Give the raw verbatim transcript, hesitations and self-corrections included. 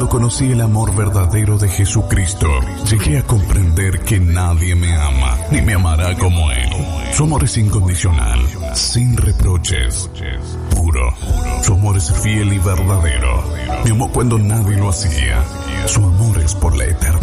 Cuando conocí el amor verdadero de Jesucristo, llegué a comprender que nadie me ama, ni me amará como Él. Su amor es incondicional, sin reproches, puro. Su amor es fiel y verdadero. Me amó cuando nadie lo hacía. Su amor es por la eternidad.